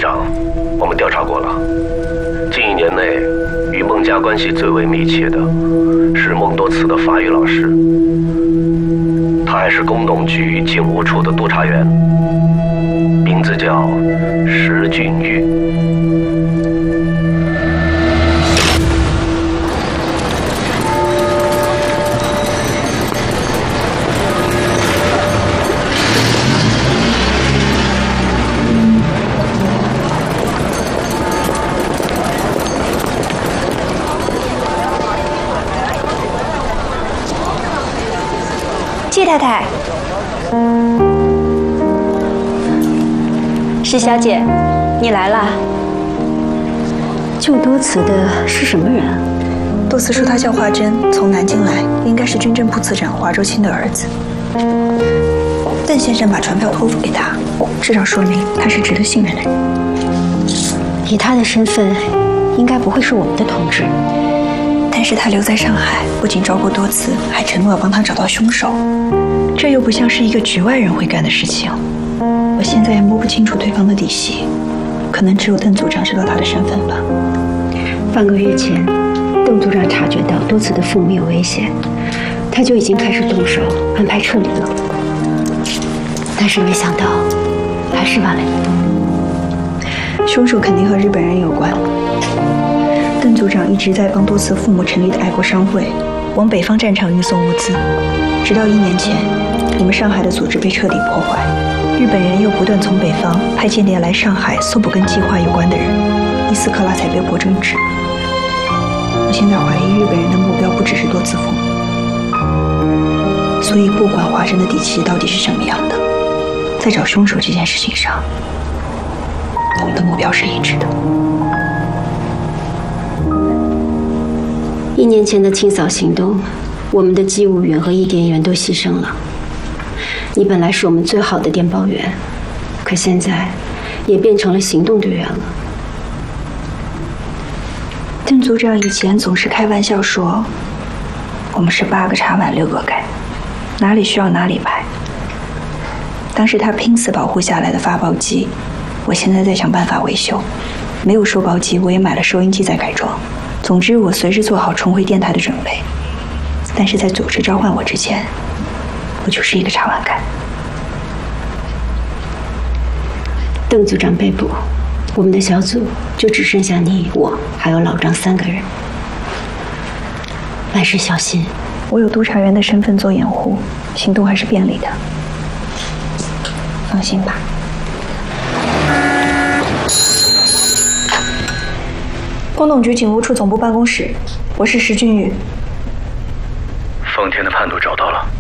长，我们调查过了，近1年内与孟家关系最为密切的是孟多慈的法语老师，他还是工农局警务处的督察员，名字叫石俊玉。 谢太太，石小姐，你来啦。 救多慈的是什么人？ 多慈说他叫华珍，从南京来，应该是军政部次长华州清的儿子。邓先生把传票托付给他，至少说明他是值得信任的人。 以他的身份，应该不会是我们的同志。 但是他留在上海，不仅照顾多慈，还承诺要帮他找到凶手，这又不像是一个局外人会干的事情。我现在也摸不清楚对方的底细，可能只有邓组长知道他的身份吧。 半个月前，邓组长察觉到多慈的父母有危险，他就已经开始动手安排撤离了。但是没想到，还是晚了一步。 凶手肯定和日本人有关。邓组长一直在帮多慈父母成立的爱国商会往北方战场运送物资，直到1年前，你们上海的组织被彻底破坏，日本人又不断从北方派间谍来上海搜捕跟计划有关的人，伊斯克拉才被迫终止。我现在怀疑日本人的目标不只是多慈父母，所以不管华珍的底气到底是什么样的，在找凶手这件事情上，我们的目标是一致的。 1年前的清扫行动，我们的机务员和译电员都牺牲了。你本来是我们最好的电报员，可现在也变成了行动队员了。 邓组长以前总是开玩笑说，我们是8个茶碗6个盖，哪里需要哪里排。当时他拼死保护下来的发报机，我现在在想办法维修。没有收报机，我也买了收音机在改装。总之，我随时做好重回电台的准备。但是在组织召唤我之前，我就是一个茶碗盖。 邓组长被捕，我们的小组就只剩下你、我还有老张3个人。万事小心。 我有督察员的身份做掩护，行动还是便利的。放心吧。工农局警务处总部办公室，我是石俊宇。 奉天的叛徒找到了。